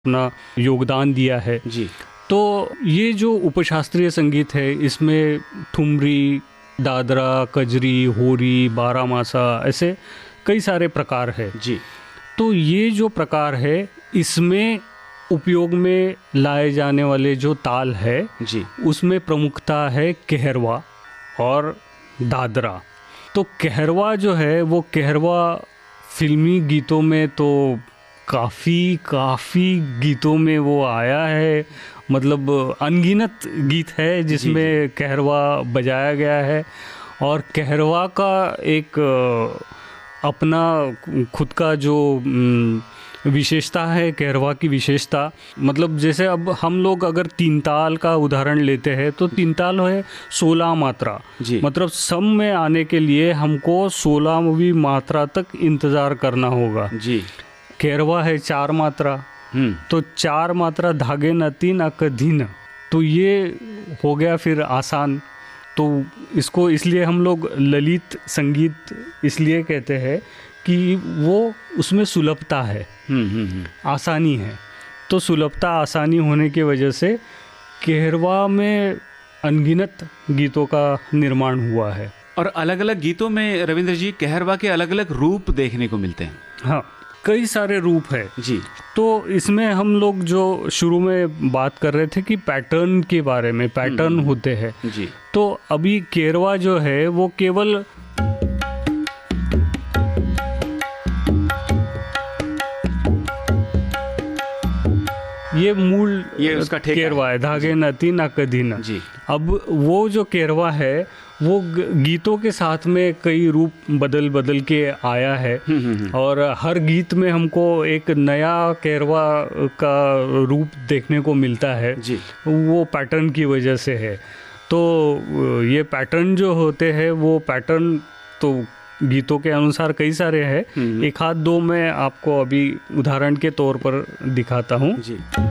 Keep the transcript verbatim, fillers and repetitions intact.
अपना योगदान दिया है जी। तो ये जो उपशास्त्रीय संगीत है इसमें ठुमरी, दादरा, कजरी, होरी, बारामासा ऐसे कई सारे प्रकार है जी। तो ये जो प्रकार है इसमें उपयोग में लाए जाने वाले जो ताल है जी उसमें प्रमुखता है कहरवा और दादरा। तो कहरवा जो है वो कहरवा फिल्मी गीतों में तो काफ़ी काफ़ी गीतों में वो आया है, मतलब अनगिनत गीत है जिसमें कहरवा बजाया गया है। और कहरवा का एक अपना खुद का जो विशेषता है, कहरवा की विशेषता मतलब जैसे अब हम लोग अगर तीन ताल का उदाहरण लेते हैं तो तीन ताल है सोलह मात्रा, मतलब सम में आने के लिए हमको सोलहवीं मात्रा तक इंतज़ार करना होगा जी। कहरवा है चार मात्रा, तो चार मात्रा धागे न तीन अक धीन, तो ये हो गया फिर आसान। तो इसको इसलिए हम लोग ललित संगीत इसलिए कहते हैं कि वो उसमें सुलभता है, आसानी है। तो सुलभता आसानी होने की वजह से कहरवा में अनगिनत गीतों का निर्माण हुआ है। और अलग अलग गीतों में रविंद्र जी कहरवा के अलग अलग रूप देखने को मिलते हैं। हाँ, कई सारे रूप है जी। तो इसमें हम लोग जो शुरू में बात कर रहे थे कि पैटर्न के बारे में, पैटर्न होते हैं जी। तो अभी कहरवा जो है वो केवल ये मूल ये उसका कहरवा है, धागे न तीन अक धीन जी। अब वो जो कहरवा है वो गीतों के साथ में कई रूप बदल बदल के आया है और हर गीत में हमको एक नया कहरवा का रूप देखने को मिलता है जी। वो पैटर्न की वजह से है। तो ये पैटर्न जो होते हैं वो पैटर्न तो गीतों के अनुसार कई सारे हैं, एक हाथ दो मैं आपको अभी उदाहरण के तौर पर दिखाता हूँ। जी।